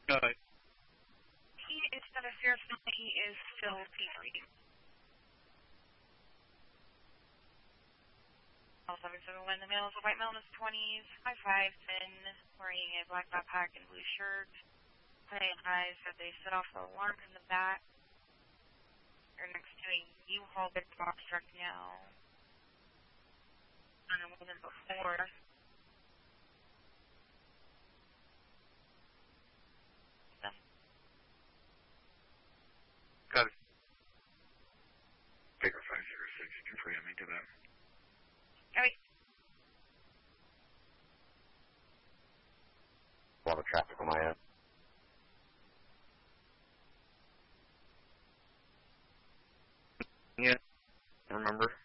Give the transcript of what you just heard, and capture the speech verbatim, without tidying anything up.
Good. He is not a serious, he is still P three. Also, seven one, the male is a white male in his twenties, five five, thin, wearing a black backpack and blue shirt. Playing eyes that they set off the alarm in the back. They're next to a U-Haul big box truck now. And a woman before. So. Got it. Baker five zero six, two three, I'm into that. Alright. A lot of traffic on my end. Yeah, remember.